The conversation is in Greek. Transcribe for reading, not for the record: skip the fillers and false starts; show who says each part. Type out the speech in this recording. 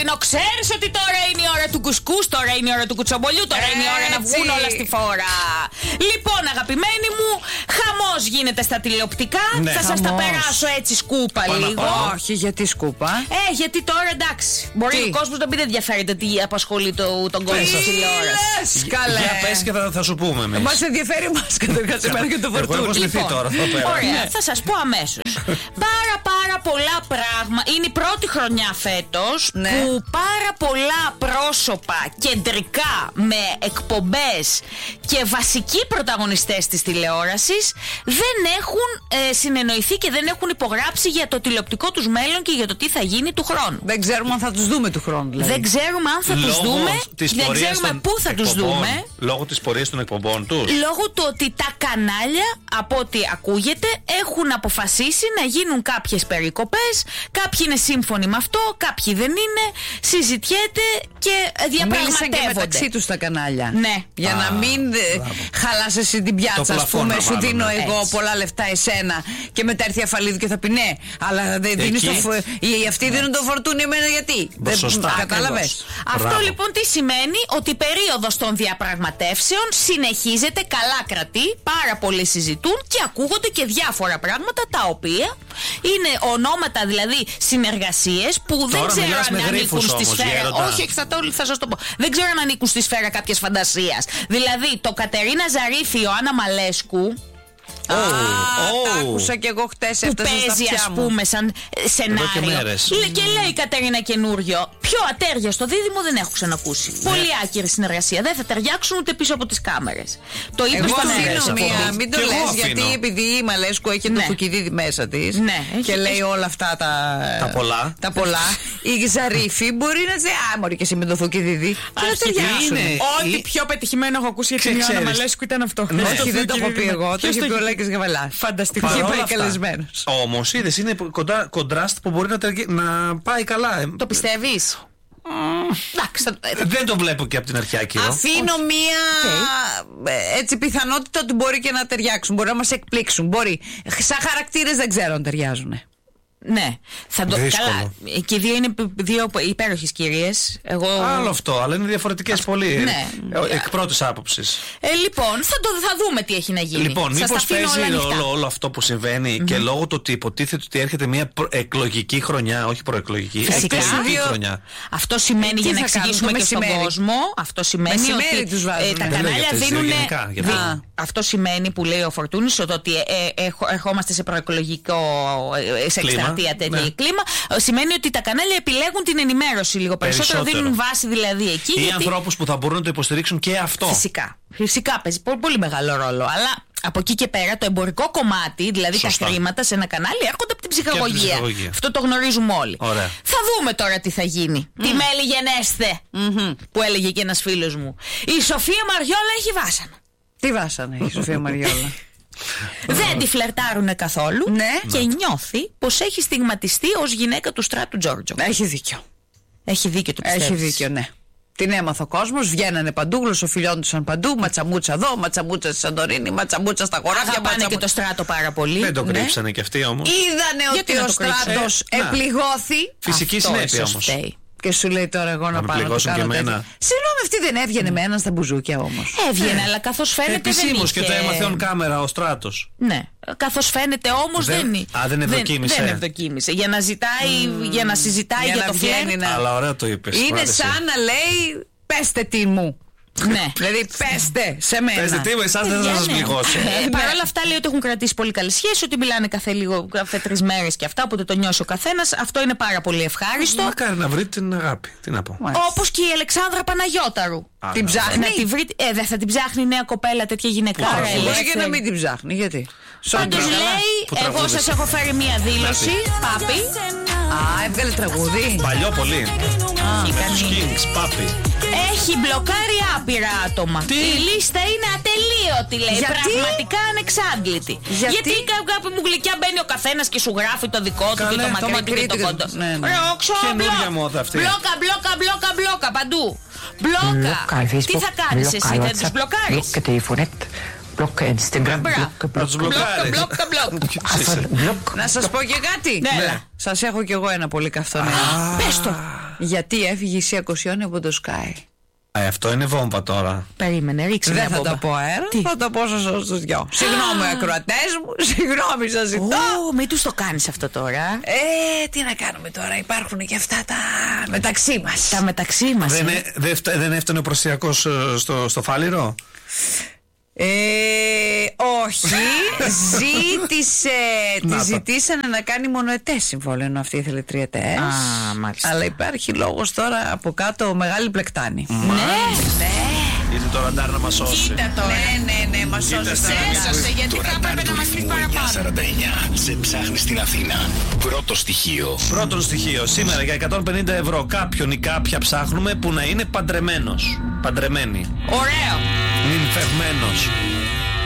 Speaker 1: πρωινό. Ξέρεις ότι τώρα είναι η ώρα του κουσκούς, τώρα είναι η ώρα του κουτσομπολιού, τώρα είναι η ώρα να βγουν όλα στη φόρα. Λοιπόν, αγαπημένοι μου, χαμός γίνεται στα τηλεοπτικά.
Speaker 2: Ναι,
Speaker 1: θα σας τα περάσω έτσι σκούπα λίγο.
Speaker 3: Όχι, γιατί σκούπα.
Speaker 1: Γιατί τώρα εντάξει. Μπορεί ο κόσμος να μην ενδιαφέρεται τι απασχολεί τον κόσμο στη τηλεόραση.
Speaker 3: Καλέ.
Speaker 2: Για πες και θα σου πούμε εμείς.
Speaker 3: Μας ενδιαφέρει εμάς καταρχάς εμένα και το
Speaker 2: Εγώ έχω
Speaker 3: φορτούνι.
Speaker 2: στηθεί τώρα εδώ πέρα.
Speaker 1: Ωραία, θα σας πω αμέσως. Πάρα πολλά πράγματα. Είναι η πρώτη χρονιά φέτος που πάρα πολλά πρόσωπα κεντρικά με εκπομπές και βασικοί πρωταγωνιστές της τηλεόρασης δεν έχουν συνεννοηθεί και δεν έχουν υπογράψει για το τηλεοπτικό τους μέλλον και για το τι θα γίνει του χρόνου.
Speaker 3: Δεν ξέρουμε αν θα τους δούμε του χρόνου. Δηλαδή.
Speaker 1: Δεν ξέρουμε αν θα τους δούμε, δεν ξέρουμε πού θα τους δούμε.
Speaker 2: Λόγω της πορείας των εκπομπών τους.
Speaker 1: Λόγω του ότι τα κανάλια, από ό,τι ακούγεται, έχουν αποφασίσει να γίνουν κάποιες περικοπές. Κάποιοι είναι σύμφωνοι με αυτό, κάποιοι δεν είναι. Συζητιέται και διαπραγματεύονται.
Speaker 3: Μίλησαν και μεταξύ τους τα κανάλια.
Speaker 1: Ναι.
Speaker 3: Για να μην χαλάς εσύ την πιάτσα, ας πούμε. Σου δίνω εγώ πολλά λεφτά εσένα και μετά έρθει η Αφαλίδου και θα πει ναι, αλλά δεν δίνεις αυτοί δίνουν το φορτούνι εμένα γιατί.
Speaker 2: Σωστά.
Speaker 3: Κατάλαβες.
Speaker 1: Αυτό λοιπόν τι σημαίνει? Ότι η περίοδος των διαπραγματεύσεων συνεχίζεται, καλά κρατεί, πάρα πολλοί συζητούν και ακούγονται και διάφορα πράγματα τα οποία είναι ονόματα, δηλαδή συνεργασίες που δεν ξέρω αν ανήκουν στη σφαίρα. Όχι, θα σας το πω. Δεν ξέρω αν ανήκουν στη σφαίρα κάποιας φαντασίας. Δηλαδή το Κατερίνα Ζαρίφη, Ιωάννα Μαλέσκου.
Speaker 3: Τα άκουσα και εγώ χτες.
Speaker 1: Που παίζει, ας πούμε, σαν σενάριο. Και λέει η Κατερίνα καινούριο. Πιο ατέριαστο δίδυμο δεν έχω ξανακούσει. Πολύ άκυρη συνεργασία. Δεν θα ταιριάξουν ούτε πίσω από τις κάμερες. Το είπε στον αέρα.
Speaker 3: Μην το λες, γιατί επειδή η Μαλέσκου έχει το Θουκυδίδη μέσα της και λέει όλα αυτά τα πολλά. Η Ζαρίφη μπορεί να λέει μωρή και εσύ με το Θουκυδίδη.
Speaker 1: Ό,τι πιο πετυχημένο έχω ακούσει για την Ιωάννα Μαλέσκου ήταν αυτό.
Speaker 3: Όχι, δεν το έχω πει εγώ. Το έχει πει ο Λέκης Γαβαλάς.
Speaker 1: Φανταστικό.
Speaker 3: Καλεσμένος.
Speaker 2: Όμως είδες, είναι κοντράστ που μπορεί να πάει καλά.
Speaker 1: Το πιστεύεις?
Speaker 3: Δεν
Speaker 2: το βλέπω και από την αρχή άκυρο.
Speaker 3: Αφήνω μία έτσι πιθανότητα ότι μπορεί και να ταιριάξουν. Μπορεί να μας εκπλήξουν. Μπορεί. Σαν χαρακτήρες δεν ξέρω αν ταιριάζουν.
Speaker 1: Ναι, θα το καλά. Και οι δύο είναι δύο υπέροχες κυρίες.
Speaker 2: Άλλο αυτό, αλλά είναι διαφορετικές πολύ.
Speaker 1: Ναι.
Speaker 2: Εκ πρώτης άποψης.
Speaker 1: Λοιπόν, θα δούμε τι έχει να γίνει.
Speaker 2: Λοιπόν, μήπως παίζει όλο αυτό που συμβαίνει και λόγω του ότι υποτίθεται ότι έρχεται μια εκλογική χρονιά, όχι προεκλογική, εκλογική χρονιά.
Speaker 1: Αυτό σημαίνει, για να εξηγήσουμε και στον κόσμο, αυτό σημαίνει ότι τα κανάλια δίνουν. Αυτό σημαίνει που λέει ο Φορτούνης ότι ερχόμαστε σε προεκλογικό τέτοιο κλίμα. Σημαίνει ότι τα κανάλια επιλέγουν την ενημέρωση λίγο περισσότερο. Δίνουν βάση δηλαδή εκεί.
Speaker 2: Ή ανθρώπους που θα μπορούν να το υποστηρίξουν και αυτό.
Speaker 1: Φυσικά παίζει πολύ μεγάλο ρόλο. Αλλά από εκεί και πέρα το εμπορικό κομμάτι, δηλαδή τα χρήματα σε ένα κανάλι, έρχονται από την ψυχαγωγία. Αυτό το γνωρίζουμε όλοι.
Speaker 2: Ωραία.
Speaker 1: Θα δούμε τώρα τι θα γίνει. Τι μέλη γενέστε, που έλεγε και ένας φίλος μου. Η Σοφία Μαριόλα έχει βάσανα.
Speaker 3: Τι βάσανα η Σοφία Μαριόλα?
Speaker 1: Δεν τη φλερτάρουνε καθόλου και νιώθει πως έχει στιγματιστεί ως γυναίκα του Στράτου Τζόρτζο.
Speaker 3: Έχει δίκιο.
Speaker 1: Έχει δίκιο, το πιστεύεις?
Speaker 3: Έχει δίκιο, ναι. Την έμαθε ο κόσμος, βγαίνανε παντού, γλωσσοφιλιόντουσαν παντού. Ματσαμούτσα εδώ, ματσαμούτσα στη Σαντορίνη, ματσαμούτσα στα χωράφια.
Speaker 1: Αγαπάνε και το Στράτο πάρα πολύ.
Speaker 2: Δεν το κρύψανε κι αυτοί όμως.
Speaker 3: Είδανε ότι ο Στράτος επληγώθη.
Speaker 2: Φυσική συνέπεια όμως.
Speaker 3: Και σου λέει τώρα εγώ να πάω να το κάνω τέτοιο. Συγγνώμη, αυτή δεν έβγαινε με έναν στα μπουζούκια όμως?
Speaker 1: Έβγαινε, αλλά καθώς φαίνεται δεν είχε.
Speaker 2: Επισήμως και το έμαθε on κάμερα ο Στράτος.
Speaker 1: Ναι, καθώς φαίνεται όμως δεν.
Speaker 2: Δεν ευδοκίμησε.
Speaker 1: Δεν ευδοκίμησε. Για να ζητάει, για να συζητάει για το φλερτ.
Speaker 2: Αλλά ωραία το είπες.
Speaker 3: Είναι σαν να λέει πέστε τι μου.
Speaker 1: Ναι.
Speaker 3: Δηλαδή πέστε σε μένα.
Speaker 2: Πέστε τι μου, εσάς δεν θα σας πληγώσω.
Speaker 1: Παρ' όλα αυτά λέει ότι έχουν κρατήσει πολύ καλή σχέση, ότι μιλάνε κάθε 3 μέρες και αυτά, όποτε το νιώσει ο καθένας. Αυτό είναι πάρα πολύ ευχάριστο.
Speaker 2: Μακάρι να βρει την αγάπη. Τι να πω.
Speaker 1: Όπως και η Αλεξάνδρα Παναγιώταρου.
Speaker 3: Την ψάχνει.
Speaker 1: Δεν θα την ψάχνει νέα κοπέλα, τέτοια γυναικάρα?
Speaker 3: Μπορεί και να μην την ψάχνει, γιατί?
Speaker 1: Πάντως λέει, εγώ σας έχω φέρει μία δήλωση, Πάπη.
Speaker 3: Έβγαλε τραγούδι.
Speaker 2: Παλιό πολύ. Kings, Πάπη.
Speaker 1: Έχει μπλοκάρει άπειρα άτομα. Η λίστα είναι ατελείωτη, λέει. Πραγματικά ανεξάντλητη. Γιατί κάπου μου γλυκιά μπαίνει ο καθένας και σου γράφει το δικό του και το μακρύ και το κοντό.
Speaker 2: Καινούργια μόδα αυτή.
Speaker 1: Μπλόκα παντού. Μπλόκα. Τι θα κάνεις εσύ, δεν τους μπλοκάρεις?
Speaker 4: Blocka Instagram,
Speaker 3: Να σας πω και κάτι. Σας έχω κι εγώ ένα πολύ καυτό νέο.
Speaker 1: Πες το.
Speaker 3: Γιατί έφυγε η Σία Κοσιόνη από το Sky.
Speaker 2: Αυτό είναι βόμβα τώρα.
Speaker 1: Περίμενε, ρίξε.
Speaker 3: Δεν θα τα πω αέρα, θα τα πω στους δυο. Συγγνώμη, ακροατές μου, συγγνώμη, σας ζητώ.
Speaker 1: Μην τους το κάνεις αυτό τώρα.
Speaker 3: Τι να κάνουμε τώρα, υπάρχουν και αυτά τα μεταξύ μας.
Speaker 1: Τα μεταξύ μας.
Speaker 2: Δεν έφτανε ο Προσιακός στο Φάληρο.
Speaker 3: Όχι. Τη ζητήσανε να κάνει μονοετές συμβόλαιο, ενώ αυτή ήθελε τριετές. Αλλά υπάρχει λόγος τώρα από κάτω, μεγάλη πλεκτάνη.
Speaker 1: Ναι.
Speaker 2: Ήρθε το ραντάρ να μας σώσει.
Speaker 1: Κοίτα τώρα.
Speaker 3: Ναι, μας σώσε.
Speaker 1: Έσωσε, γιατί θα έπρεπε να μας πεις παραπάνω.
Speaker 5: 49. Σε ψάχνει στην Αθήνα. Πρώτο στοιχείο.
Speaker 2: Πρώτο στοιχείο. Σήμερα για 150 ευρώ κάποιον ή κάποια ψάχνουμε που να είναι παντρεμένος. Παντρεμένη.
Speaker 1: Ωραίο.
Speaker 2: Νυμφευμένος.